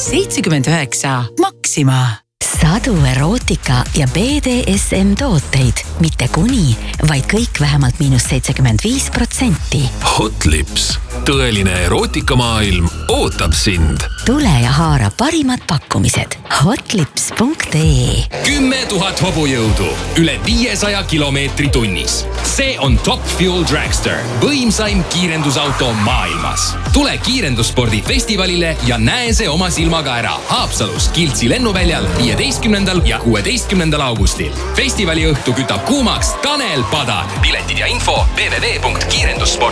79 Maxima. Sadu erootika ja BDSM tooteid. Mitte kuni, vaid kõik vähemalt -75%. Hot Lips. Tõeline erootikamaailm ootab sind. Tule ja haara parimad pakkumised. hotlips.ee 10 000 hobujõudu. Üle 500 kilomeetri tunnis. See on Top Fuel Dragster. Võimsaim kiirendusauto maailmas. Tule kiirendusspordi festivalile ja näe see oma silmaga ära. Haapsalus Kiltsi lennuväljal 15. ja 16. augustil. Festivali õhtu kütab kuumaks Tanel Padar. Piletid ja info www.kiirendussport.